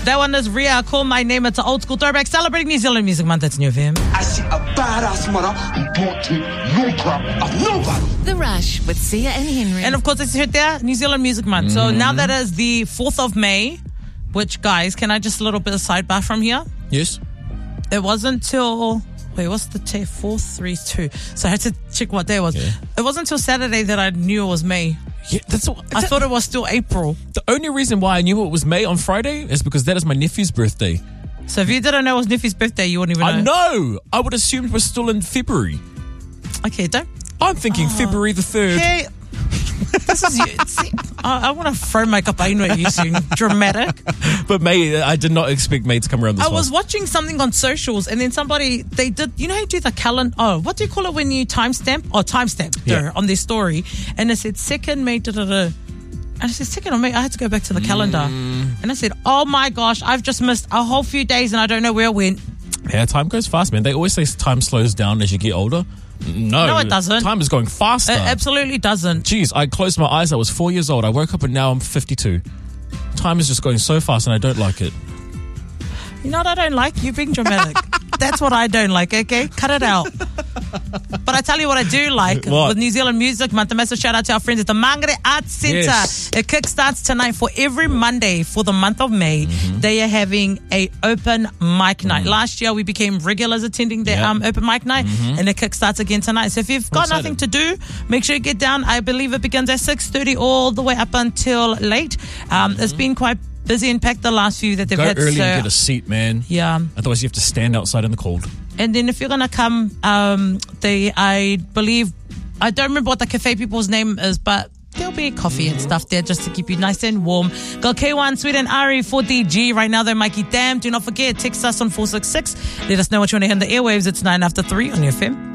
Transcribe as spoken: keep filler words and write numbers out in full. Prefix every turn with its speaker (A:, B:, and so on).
A: That one is Ria, Call My Name. It's an old school throwback celebrating New Zealand Music Month. That's New F M.
B: I see a badass mother who don't take no crap of nobody.
C: The Rush with Sia and Henry.
A: And of course, it's there, New Zealand Music Month. Mm-hmm. So now that is the fourth of May, which, guys, can I just a little bit of sidebar from here?
D: Yes.
A: It wasn't till... Wait, what's the day? Four, three, two. So I had to check what day it was.
D: Yeah.
A: It wasn't until Saturday that I knew it was May.
D: Yeah, that's what,
A: I
D: that,
A: thought it was still April.
D: The only reason why I knew it was May on Friday is because that is my nephew's birthday.
A: So if you didn't know it was Niffy's birthday, you wouldn't even know.
D: I know. I would assume we're still in February.
A: Okay, don't.
D: I'm thinking
A: oh.
D: February the third.
A: Hey, this is you. See, I, I want to throw my kapaino at you soon. Dramatic.
D: But May, I did not expect May to come around this
A: I
D: month.
A: was watching something on socials, and then somebody, they did, you know how you do the calendar, oh, what do you call it when you timestamp? Oh, timestamp
D: Yeah.
A: on their story. And it said second May, da da da. And I said, second of May, I had to go back to the
D: Mm.
A: calendar. And I said, oh my gosh, I've just missed a whole few days and I don't know where it went.
D: Yeah, time goes fast, man. They always say time slows down as you get older. No,
A: No, it doesn't.
D: Time is going faster.
A: It absolutely doesn't.
D: Jeez, I closed my eyes. I was four years old. I woke up and now I'm fifty-two. Time is just going so fast and I don't like it.
A: You know what I don't like? You being dramatic. That's what I don't like, okay? Cut it out. But I tell you what I do like.
D: What?
A: With New Zealand Music Month, a massive shout out to our friends at the Mangere Arts Centre.
D: Yes.
A: It kickstarts tonight for every Monday for the month of May. Mm-hmm. They are having a open mic night. Mm. Last year we became regulars attending their
D: Yep.
A: um, open mic night,
D: Mm-hmm.
A: and it kickstarts again tonight. So if you've got
D: I'm
A: nothing to do, make sure you get down. I believe it begins at six thirty all the way up until late. Um, mm-hmm. It's been quite busy and packed the last few that they've
D: Go
A: had.
D: early
A: so,
D: and get a seat, man.
A: yeah.
D: Otherwise you have to stand outside in the cold.
A: And then if you're going to come, um, they, I believe, I don't remember what the cafe people's name is, but there'll be coffee and stuff there just to keep you nice and warm. Got K one, Sweet and Ari for D G. Right now they're Mikey Dam. Do not forget, text us on four six six. Let us know what you want to hear on the airwaves. It's nine after three on your F M.